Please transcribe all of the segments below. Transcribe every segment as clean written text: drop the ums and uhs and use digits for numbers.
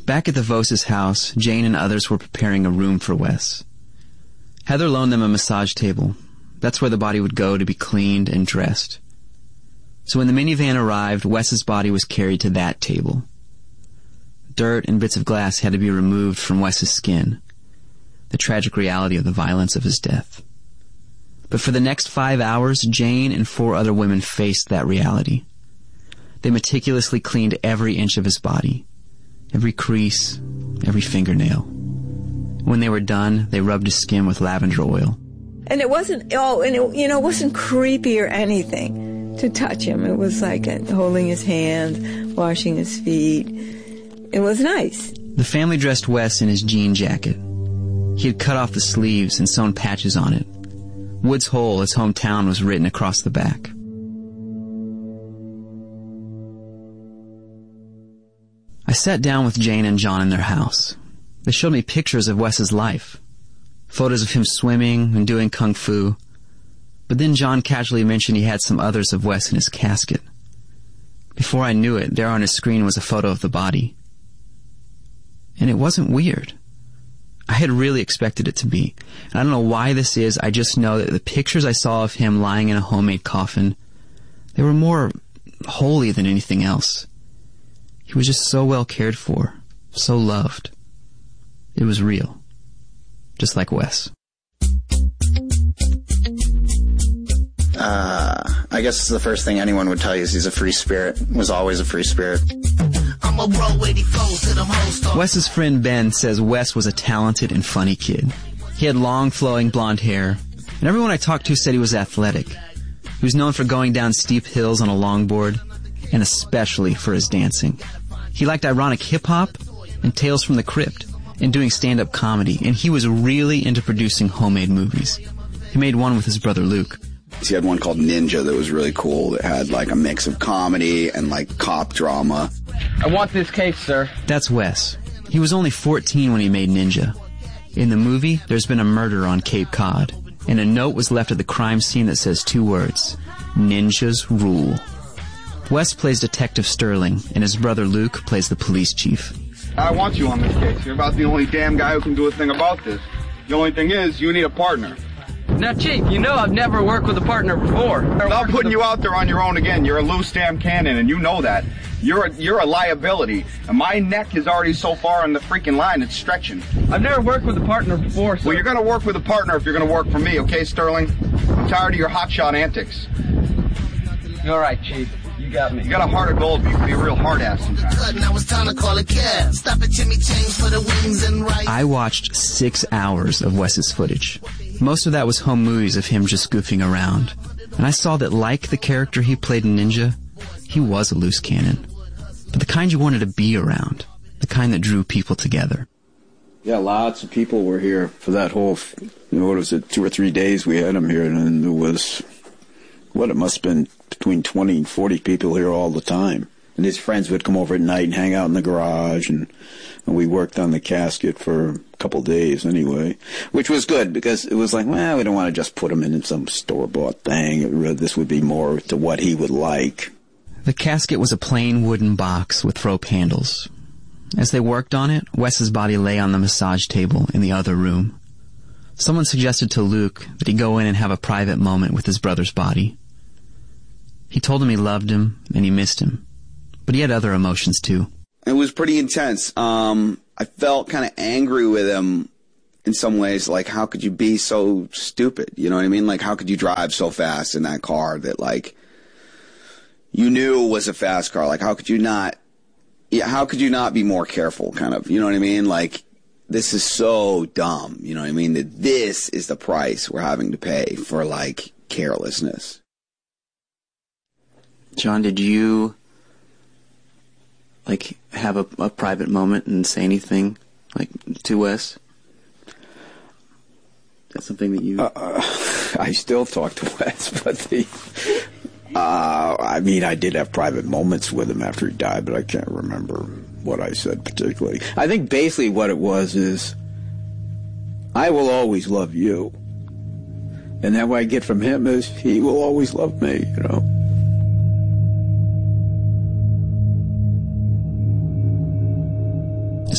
Back at the Voses' house, Jane and others were preparing a room for Wes. Heather loaned them a massage table. That's where the body would go to be cleaned and dressed. So when the minivan arrived, Wes's body was carried to that table. Dirt and bits of glass had to be removed from Wes's skin, the tragic reality of the violence of his death. But for the next 5 hours, Jane and 4 other women faced that reality. They meticulously cleaned every inch of his body, every crease, every fingernail. When they were done, they rubbed his skin with lavender oil. And it wasn't, it wasn't creepy or anything to touch him. It was like holding his hand, washing his feet. It was nice. The family dressed Wes in his jean jacket. He had cut off the sleeves and sewn patches on it. Woods Hole, his hometown, was written across the back. I sat down with Jane and John in their house. They showed me pictures of Wes's life, photos of him swimming and doing kung fu. But then John casually mentioned he had some others of Wes in his casket. Before I knew it, there on his screen was a photo of the body. And it wasn't weird. I had really expected it to be. And I don't know why this is, I just know that the pictures I saw of him lying in a homemade coffin, they were more holy than anything else. He was just so well cared for, so loved. It was real. Just like Wes. I guess the first thing anyone would tell you is he's a free spirit. Was always a free spirit. Wes's friend Ben says Wes was a talented and funny kid. He had long, flowing blonde hair, and everyone I talked to said he was athletic. He was known for going down steep hills on a longboard, and especially for his dancing. He liked ironic hip-hop and Tales from the Crypt, and doing stand-up comedy, and he was really into producing homemade movies. He made one with his brother Luke. He had one called Ninja that was really cool, that had like a mix of comedy and like cop drama. I want this case, sir. That's Wes. He was only 14 when he made Ninja. In the movie, there's been a murder on Cape Cod, and a note was left at the crime scene that says 2 words: Ninjas rule. Wes plays Detective Sterling, and his brother Luke plays the police chief. I want you on this case. You're about the only damn guy who can do a thing about this. The only thing is, you need a partner. Now, Chief, you know I've never worked with a partner before. Without putting you out there on your own again, you're a loose damn cannon, and you know that. You're a liability, and my neck is already so far on the freaking line, it's stretching. I've never worked with a partner before, sir. Well, you're going to work with a partner if you're going to work for me, okay, Sterling? I'm tired of your hotshot antics. You're all right, Chief. You got me. You got a heart of gold, but you can be a real hard ass sometimes. Now it's time to call a cab. Stop at Jimmy Chang's for the wings and rice. I watched 6 hours of Wes's footage. Most of that was home movies of him just goofing around. And I saw that, like the character he played in Ninja, he was a loose cannon. But the kind you wanted to be around. The kind that drew people together. Yeah, lots of people were here for that whole, what was it, 2 or 3 days we had him here. And there was, it must have been between 20 and 40 people here all the time. And his friends would come over at night and hang out in the garage, and we worked on the casket for a couple days anyway, which was good because it was like, well, we don't want to just put him in some store-bought thing. This would be more to what he would like. The casket was a plain wooden box with rope handles. As they worked on it, Wes's body lay on the massage table in the other room. Someone suggested to Luke that he go in and have a private moment with his brother's body. He told him he loved him and he missed him. But he had other emotions, too. It was pretty intense. I felt kind of angry with him in some ways. Like, how could you be so stupid? You know what I mean? Like, how could you drive so fast in that car that, like, you knew was a fast car? Like, how could you not be more careful, kind of? You know what I mean? Like, this is so dumb. You know what I mean? That this is the price we're having to pay for, like, carelessness. John, did you, like, have a private moment and say anything, like, to Wes? That's something that you... I still talk to Wes, but I did have private moments with him after he died, but I can't remember what I said particularly. I think basically what it was is, I will always love you. And that what I get from him is, he will always love me, you know.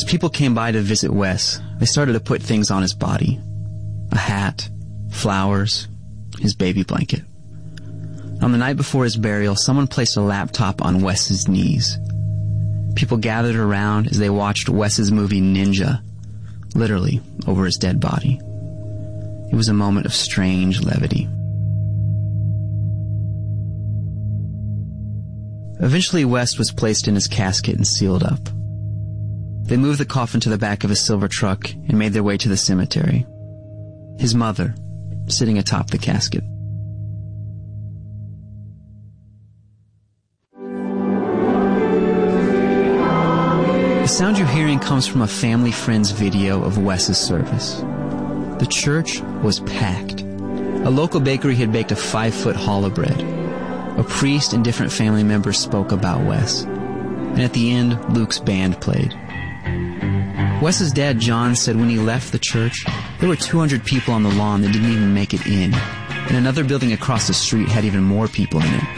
As people came by to visit Wes, they started to put things on his body. A hat, flowers, his baby blanket. On the night before his burial, someone placed a laptop on Wes's knees. People gathered around as they watched Wes's movie Ninja, literally over his dead body. It was a moment of strange levity. Eventually, Wes was placed in his casket and sealed up. They moved the coffin to the back of a silver truck and made their way to the cemetery. His mother, sitting atop the casket. The sound you're hearing comes from a family friend's video of Wes's service. The church was packed. A local bakery had baked a 5-foot challah bread. A priest and different family members spoke about Wes. And at the end, Luke's band played. Wes's dad, John, said when he left the church, there were 200 people on the lawn that didn't even make it in. And another building across the street had even more people in it.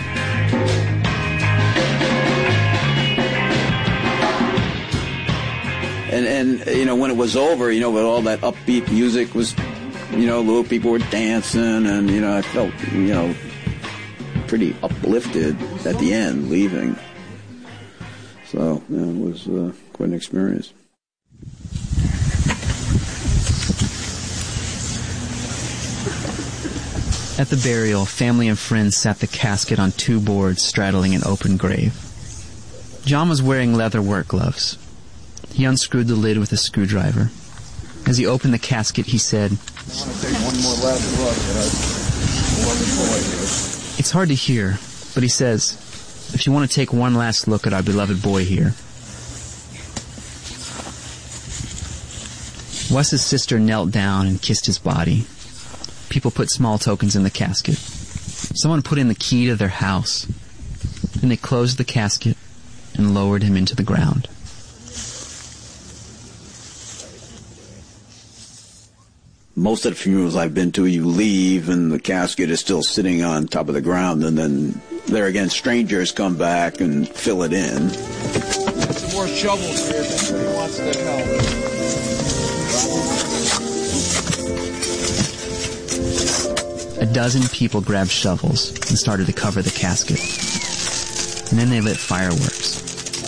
And you know, when it was over, you know, with all that upbeat music was, you know, little people were dancing, and, you know, I felt, you know, pretty uplifted at the end, leaving. So, yeah, it was quite an experience. At the burial, family and friends sat the casket on 2 boards straddling an open grave. John was wearing leather work gloves. He unscrewed the lid with a screwdriver. As he opened the casket, he said, I want to take one more last look at our beloved boy here. It's hard to hear, but he says, if you want to take one last look at our beloved boy here. Wes's sister knelt down and kissed his body. People put small tokens in the casket. Someone put in the key to their house. Then they closed the casket and lowered him into the ground. Most of the funerals I've been to, you leave and the casket is still sitting on top of the ground, and then there again, strangers come back and fill it in. Some more shovels here if anybody wants to help. A dozen people grabbed shovels and started to cover the casket. And then they lit fireworks.